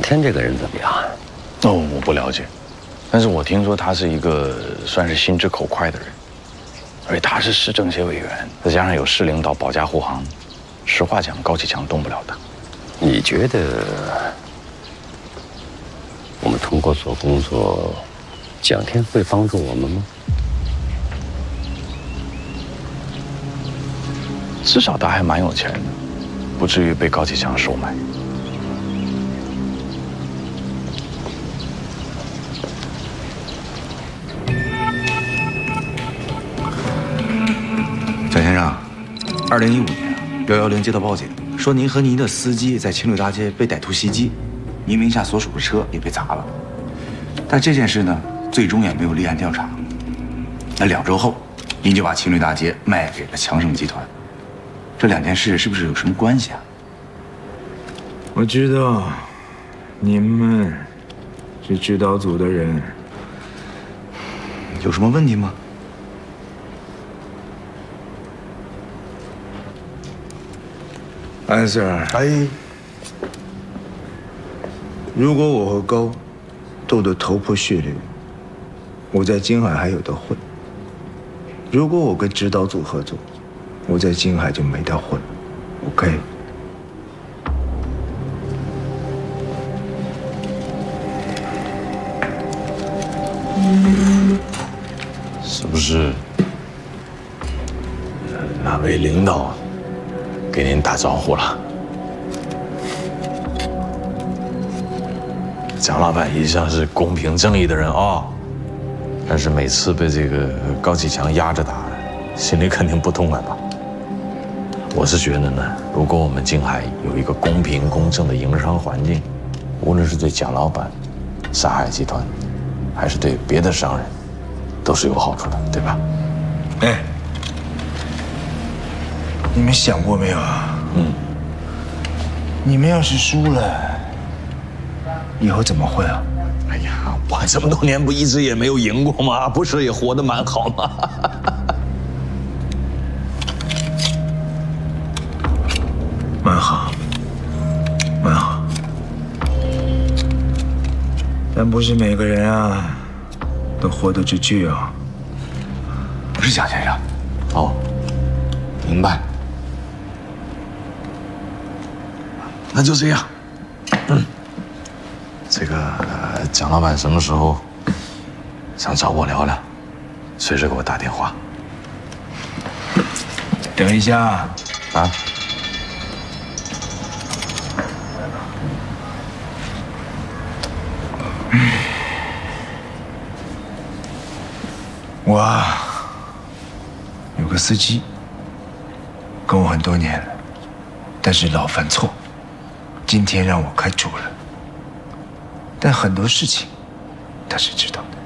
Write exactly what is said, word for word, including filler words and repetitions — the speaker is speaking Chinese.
天这个人怎么样？ 哦，我不了解，但是我听说他是一个算是心直口快的人，而且他是市政协委员，再加上有市领导保驾护航，实话讲，高启强动不了他。 你觉得我们通过做工作，蒋天会帮助我们吗？ 至少他还蛮有钱的，不至于被高启强收买。 蒋先生，二零一五年，幺幺零接到报警，说您和您的司机在青柳大街被歹徒袭击，您名下所属的车也被砸了。但这件事呢，最终也没有立案调查。那两周后，您就把青柳大街卖给了强盛集团。这两件事是不是有什么关系啊？ 我知道，你们是指导组的人， 有什么问题吗？ 安 Sir， 哎，如果我和高斗得头破血流，我在金海还有得混；如果我跟指导组合作，我在金海就没得混。OK？ 是不是哪位领导给您打招呼了？蒋老板一向是公平正义的人啊、哦，但是每次被这个高启强压着打，心里肯定不痛快吧？我是觉得呢，如果我们金海有一个公平公正的营商环境，无论是对蒋老板、沙海集团，还是对别的商人，都是有好处的，对吧？ 哎，你们想过没有啊？ 嗯， 你们要是输了，以后怎么混啊？ 哎呀，我这么多年不一直也没有赢过吗？不是也活得蛮好吗？ 蛮好，蛮好，但不是每个人啊都活得出去啊。 不是蒋先生。 哦，明白。那就这样。嗯，这个呃蒋老板什么时候想找我聊聊，随时给我打电话。 等一下啊。 我啊有个司机，跟我很多年了，但是老犯错，今天让我开除了。但很多事情他是知道的。